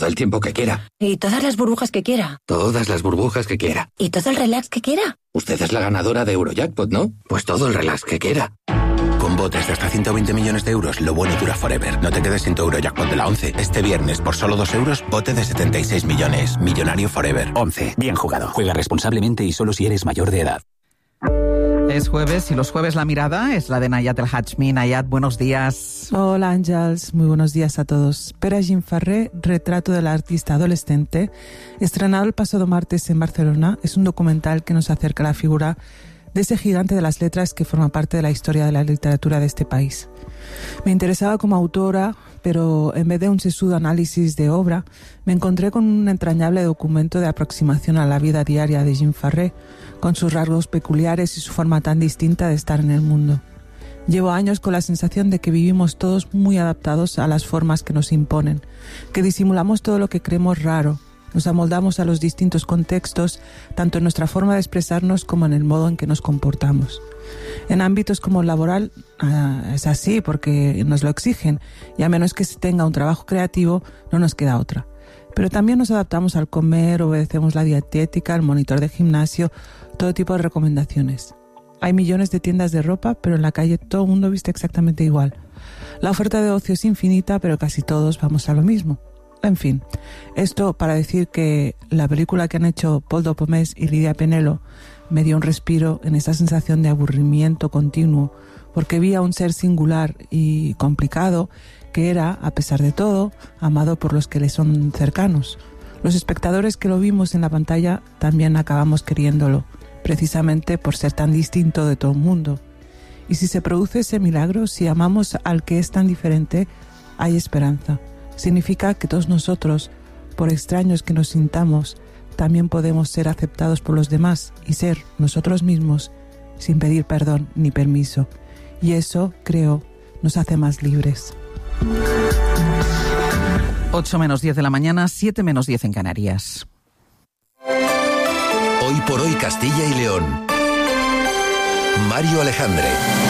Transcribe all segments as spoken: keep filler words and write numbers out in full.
Todo el tiempo que quiera. Y todas las burbujas que quiera. Todas las burbujas que quiera. Y todo el relax que quiera. Usted es la ganadora de Eurojackpot, ¿no? Pues todo el relax que quiera. Con botes de hasta ciento veinte millones de euros, lo bueno dura forever. No te quedes sin tu Eurojackpot de la once. Este viernes, por solo dos euros, bote de setenta y seis millones. Millonario forever. once. Bien jugado. Juega responsablemente y solo si eres mayor de edad. Es jueves y los jueves la mirada es la de Nayat El Hachmi. Nayat, buenos días. Hola, Àngels. Muy buenos días a todos. Pere Gimfarré, retrato del artista adolescente, estrenado el pasado martes en Barcelona, es un documental que nos acerca a la figura de ese gigante de las letras que forma parte de la historia de la literatura de este país. Me interesaba como autora, pero en vez de un sesudo análisis de obra, me encontré con un entrañable documento de aproximación a la vida diaria de Gimfarré, con sus rasgos peculiares y su forma tan distinta de estar en el mundo. Llevo años con la sensación de que vivimos todos muy adaptados a las formas que nos imponen, que disimulamos todo lo que creemos raro, nos amoldamos a los distintos contextos, tanto en nuestra forma de expresarnos como en el modo en que nos comportamos. En ámbitos como el laboral uh, es así porque nos lo exigen y a menos que se tenga un trabajo creativo no nos queda otra. Pero también nos adaptamos al comer, obedecemos la dietética, el monitor de gimnasio, todo tipo de recomendaciones. Hay millones de tiendas de ropa, pero en la calle todo el mundo viste exactamente igual. La oferta de ocio es infinita, pero casi todos vamos a lo mismo. En fin, esto para decir que la película que han hecho Poldo Pomés y Lidia Penelo me dio un respiro en esa sensación de aburrimiento continuo, porque vi a un ser singular y complicado que era, a pesar de todo, amado por los que le son cercanos. Los espectadores que lo vimos en la pantalla también acabamos queriéndolo, precisamente por ser tan distinto de todo el mundo. Y si se produce ese milagro, si amamos al que es tan diferente, hay esperanza. Significa que todos nosotros, por extraños que nos sintamos, también podemos ser aceptados por los demás y ser nosotros mismos sin pedir perdón ni permiso. Y eso, creo, nos hace más libres. ocho menos diez de la mañana, siete menos diez en Canarias. Hoy por hoy Castilla y León. Mario Alejandre.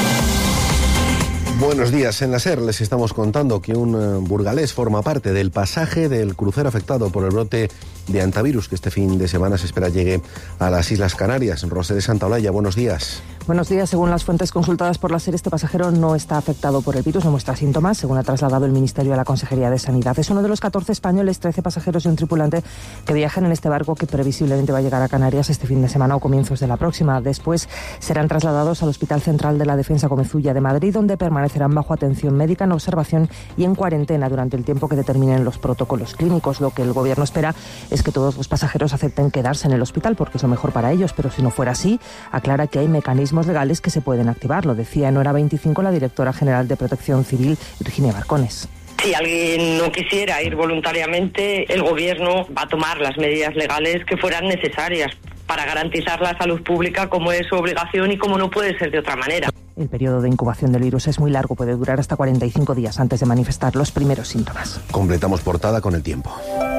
Buenos días. En la SER les estamos contando que un uh, burgalés forma parte del pasaje del crucero afectado por el brote de antivirus que este fin de semana se espera llegue a las Islas Canarias. Rosé de Santaolalla, buenos días. Buenos días. Según las fuentes consultadas por la SER, este pasajero no está afectado por el virus, no muestra síntomas, según ha trasladado el Ministerio a la Consejería de Sanidad. Es uno de los catorce españoles, trece pasajeros y un tripulante que viajan en este barco que previsiblemente va a llegar a Canarias este fin de semana o comienzos de la próxima. Después serán trasladados al Hospital Central de la Defensa Comezulla de Madrid, donde permanecerán bajo atención médica, en observación y en cuarentena durante el tiempo que determinen los protocolos clínicos. Lo que el Gobierno espera es que todos los pasajeros acepten quedarse en el hospital porque es lo mejor para ellos, pero si no fuera así, aclara que hay mecanismos legales que se pueden activar. Lo decía en Hora veinticinco la directora general de Protección Civil, Virginia Barcones. Si alguien no quisiera ir voluntariamente, el Gobierno va a tomar las medidas legales que fueran necesarias para garantizar la salud pública, como es su obligación y como no puede ser de otra manera. El periodo de incubación del virus es muy largo, puede durar hasta cuarenta y cinco días antes de manifestar los primeros síntomas. Completamos portada con el tiempo.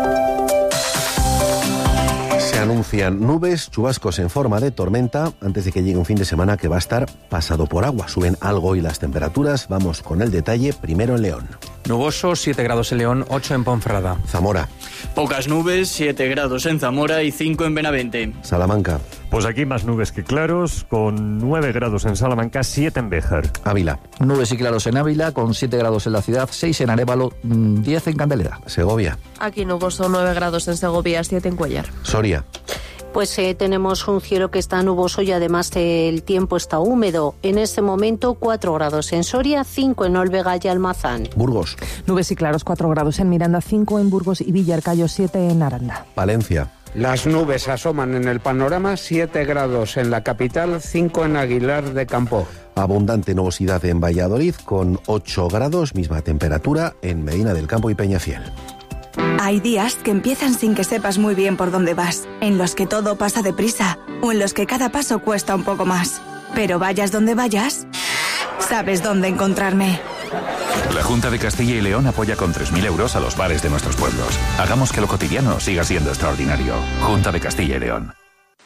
Se anuncian nubes, chubascos en forma de tormenta antes de que llegue un fin de semana que va a estar pasado por agua. Suben algo hoy las temperaturas. Vamos con el detalle, primero en León. Nuboso, siete grados en León, ocho en Ponferrada. Zamora. Pocas nubes, siete grados en Zamora y cinco en Benavente. Salamanca. Pues aquí más nubes que claros, con nueve grados en Salamanca, siete en Béjar. Ávila. Nubes y claros en Ávila, con siete grados en la ciudad, seis en Arévalo, diez en Candelera. Segovia. Aquí nuboso, nueve grados en Segovia, siete en Cuéllar. Soria. Pues eh, tenemos un cielo que está nuboso y además eh, el tiempo está húmedo. En este momento cuatro grados en Soria, cinco en Olvega y Almazán. Burgos. Nubes y claros, cuatro grados en Miranda, cinco en Burgos y Villarcayo, siete en Aranda. Palencia. Las nubes asoman en el panorama, siete grados en la capital, cinco en Aguilar de Campo. Abundante nubosidad en Valladolid, con ocho grados, misma temperatura en Medina del Campo y Peñafiel. Hay días que empiezan sin que sepas muy bien por dónde vas, en los que todo pasa deprisa o en los que cada paso cuesta un poco más. Pero vayas donde vayas, sabes dónde encontrarme. La Junta de Castilla y León apoya con tres mil euros a los bares de nuestros pueblos. Hagamos que lo cotidiano siga siendo extraordinario. Junta de Castilla y León.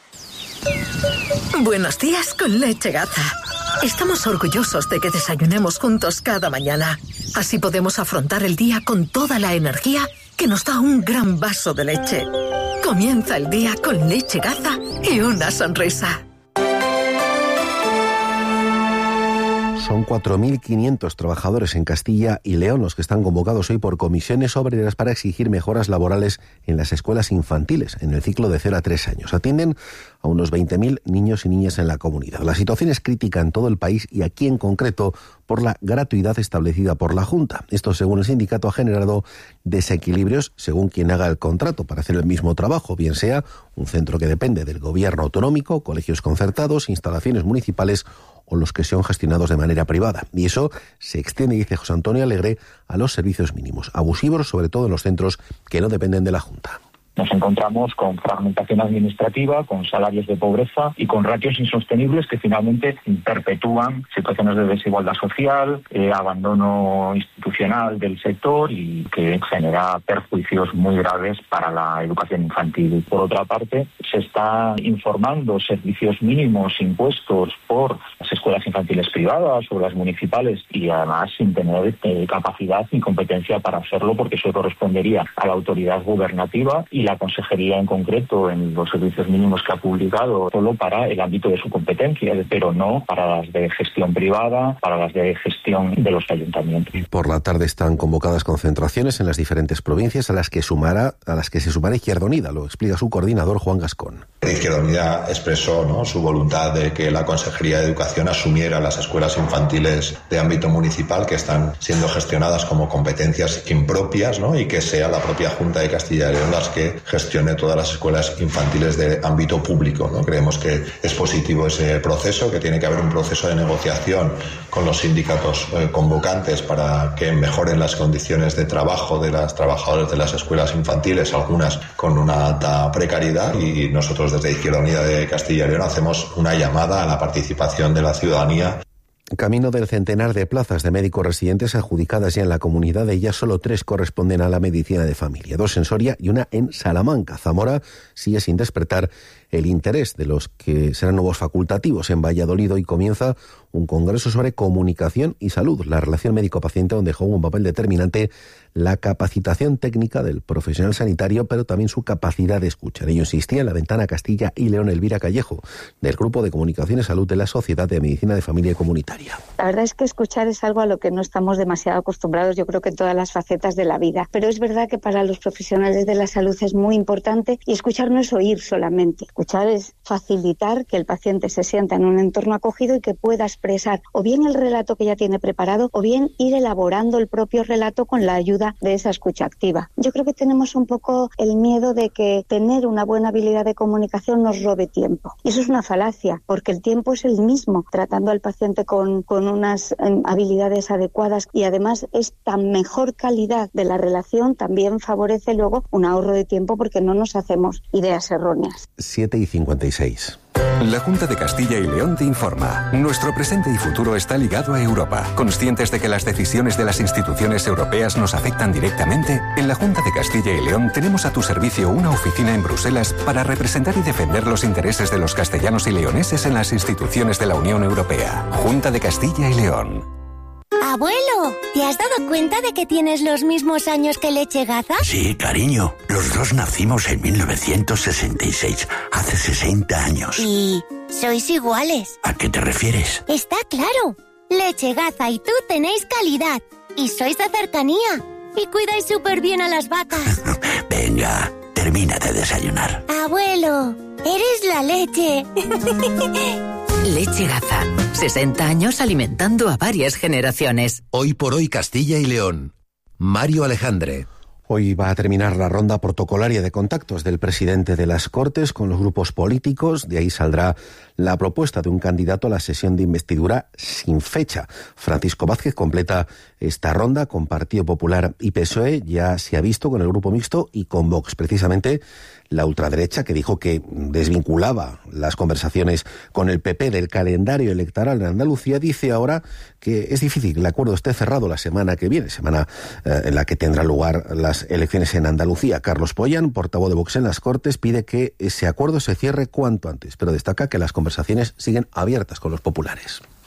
Buenos días con Leche Gaza. Estamos orgullosos de que desayunemos juntos cada mañana. Así podemos afrontar el día con toda la energía que nos da un gran vaso de leche. Comienza el día con leche Gaza y una sonrisa. Son cuatro mil quinientos trabajadores en Castilla y León los que están convocados hoy por comisiones obreras para exigir mejoras laborales en las escuelas infantiles, en el ciclo de cero a tres años. Atienden a unos veinte mil niños y niñas en la comunidad. La situación es crítica en todo el país y aquí en concreto por la gratuidad establecida por la Junta. Esto, según el sindicato, ha generado desequilibrios según quien haga el contrato para hacer el mismo trabajo, bien sea un centro que depende del gobierno autonómico, colegios concertados, instalaciones municipales o los que son gestionados de manera privada. Y eso se extiende, dice José Antonio Alegre, a los servicios mínimos, abusivos sobre todo en los centros que no dependen de la Junta. Nos encontramos con fragmentación administrativa, con salarios de pobreza y con ratios insostenibles que finalmente perpetúan situaciones de desigualdad social, eh, abandono institucional del sector y que genera perjuicios muy graves para la educación infantil. Por otra parte, se está informando servicios mínimos impuestos por las escuelas infantiles privadas o las municipales y además sin tener eh, capacidad ni competencia para hacerlo, porque eso correspondería a la autoridad gubernativa y la Consejería en concreto en los servicios mínimos que ha publicado solo para el ámbito de su competencia, pero no para las de gestión privada, para las de gestión de los ayuntamientos. Por la tarde están convocadas concentraciones en las diferentes provincias a las que sumará a las que se sumará Izquierda Unida, lo explica su coordinador Juan Gascón. Izquierda Unida expresó, ¿no?, su voluntad de que la Consejería de Educación asumiera las escuelas infantiles de ámbito municipal que están siendo gestionadas como competencias impropias, ¿no?, y que sea la propia Junta de Castilla y León las que gestione todas las escuelas infantiles de ámbito público, ¿no? Creemos que es positivo ese proceso, que tiene que haber un proceso de negociación con los sindicatos eh, convocantes para que mejoren las condiciones de trabajo de las trabajadoras de las escuelas infantiles, algunas con una alta precariedad, y nosotros desde Izquierda Unida de Castilla y León hacemos una llamada a la participación de la ciudadanía. Camino del centenar de plazas de médicos residentes adjudicadas ya en la comunidad, de ellas solo tres corresponden a la medicina de familia, dos en Soria y una en Salamanca. Zamora sigue sin despertar el interés de los que serán nuevos facultativos. En Valladolid hoy comienza un congreso sobre comunicación y salud, la relación médico-paciente, donde juega un papel determinante la capacitación técnica del profesional sanitario, pero también su capacidad de escucha. En ello insistía en la ventana Castilla y León Elvira Callejo, del Grupo de Comunicación y Salud de la Sociedad de Medicina de Familia y Comunitaria. La verdad es que escuchar es algo a lo que no estamos demasiado acostumbrados, yo creo que en todas las facetas de la vida, pero es verdad que para los profesionales de la salud es muy importante, y escuchar no es oír solamente. Escuchar es facilitar que el paciente se sienta en un entorno acogido y que pueda expresar o bien el relato que ya tiene preparado o bien ir elaborando el propio relato con la ayuda de esa escucha activa. Yo creo que tenemos un poco el miedo de que tener una buena habilidad de comunicación nos robe tiempo. Y eso es una falacia, porque el tiempo es el mismo, tratando al paciente con, con unas eh, habilidades adecuadas, y además esta mejor calidad de la relación también favorece luego un ahorro de tiempo, porque no nos hacemos ideas erróneas. siete y cincuenta y seis. La Junta de Castilla y León te informa. Nuestro presente y futuro está ligado a Europa. Conscientes de que las decisiones de las instituciones europeas nos afectan directamente, en la Junta de Castilla y León tenemos a tu servicio una oficina en Bruselas para representar y defender los intereses de los castellanos y leoneses en las instituciones de la Unión Europea. Junta de Castilla y León. Abuelo, ¿te has dado cuenta de que tienes los mismos años que Leche Gaza? Sí, cariño. Los dos nacimos en mil novecientos sesenta y seis, hace sesenta años. ¿Y sois iguales? ¿A qué te refieres? Está claro. Leche Gaza y tú tenéis calidad. Y sois de cercanía. Y cuidáis súper bien a las vacas. Venga, termina de desayunar. Abuelo, eres la leche. Leche Gaza. sesenta años alimentando a varias generaciones. Hoy por hoy Castilla y León. Mario Alejandre. Hoy va a terminar la ronda protocolaria de contactos del presidente de las Cortes con los grupos políticos. De ahí saldrá la propuesta de un candidato a la sesión de investidura sin fecha. Francisco Vázquez completa esta ronda con Partido Popular y P S O E. Ya se ha visto con el Grupo Mixto y con Vox. Precisamente la ultraderecha, que dijo que desvinculaba las conversaciones con el P P del calendario electoral en Andalucía, dice ahora que es difícil que el acuerdo esté cerrado la semana que viene, semana eh, en la que tendrán lugar las elecciones en Andalucía. Carlos Pollán, portavoz de Vox en las Cortes, pide que ese acuerdo se cierre cuanto antes, pero destaca que las conversaciones siguen abiertas con los populares.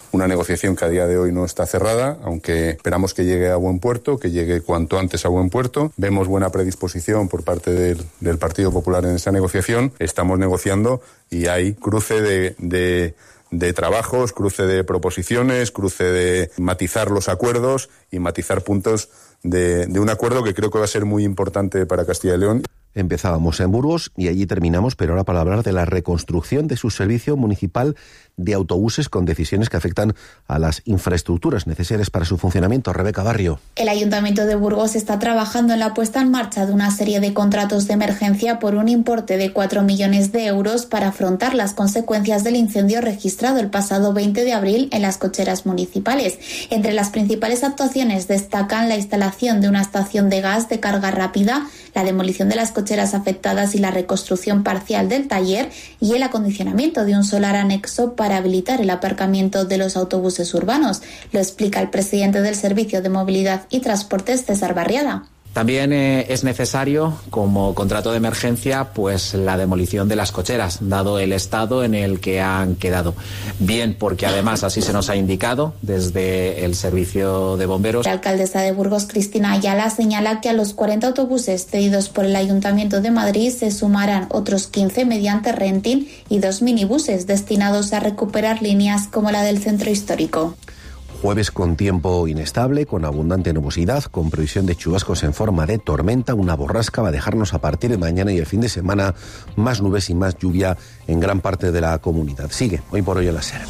una negociación que a día de hoy no está cerrada, aunque esperamos que llegue a buen puerto, que llegue cuanto antes a buen puerto. Vemos buena predisposición por parte del, del Partido Popular en esa negociación. Estamos negociando y hay cruce de, de, de trabajos, cruce de proposiciones, cruce de matizar los acuerdos y matizar puntos de, de un acuerdo que creo que va a ser muy importante para Castilla y León. Empezábamos en Burgos y allí terminamos, pero ahora para hablar de la reconstrucción de su servicio municipal de autobuses con decisiones que afectan a las infraestructuras necesarias para su funcionamiento. Rebeca Barrio. El Ayuntamiento de Burgos está trabajando en la puesta en marcha de una serie de contratos de emergencia por un importe de cuatro millones de euros para afrontar las consecuencias del incendio registrado el pasado veinte de abril en las cocheras municipales. Entre las principales actuaciones destacan la instalación de una estación de gas de carga rápida, la demolición de las cocheras afectadas y la reconstrucción parcial del taller y el acondicionamiento de un solar anexo para habilitar el aparcamiento de los autobuses urbanos. Lo explica el presidente del Servicio de Movilidad y Transportes, César Barriada. También eh, es necesario, como contrato de emergencia, pues la demolición de las cocheras, dado el estado en el que han quedado. Bien, porque además así se nos ha indicado desde el servicio de bomberos. La alcaldesa de Burgos, Cristina Ayala, señala que a los cuarenta autobuses cedidos por el Ayuntamiento de Madrid se sumarán otros quince mediante renting y dos minibuses destinados a recuperar líneas como la del centro histórico. Jueves con tiempo inestable, con abundante nubosidad, con previsión de chubascos en forma de tormenta. Una borrasca va a dejarnos a partir de mañana y el fin de semana más nubes y más lluvia en gran parte de la comunidad. Sigue Hoy por Hoy en la SER.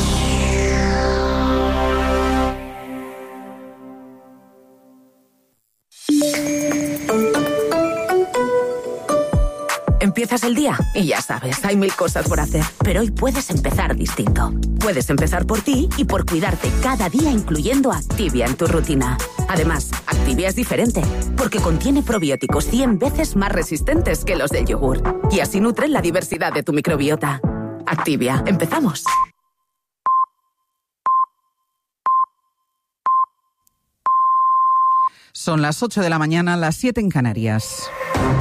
Empiezas el día y ya sabes, hay mil cosas por hacer. Pero hoy puedes empezar distinto. Puedes empezar por ti y por cuidarte cada día, incluyendo Activia en tu rutina. Además, Activia es diferente, porque contiene probióticos cien veces más resistentes que los del yogur. Y así nutren la diversidad de tu microbiota. Activia, empezamos. Son las ocho de la mañana, las siete en Canarias.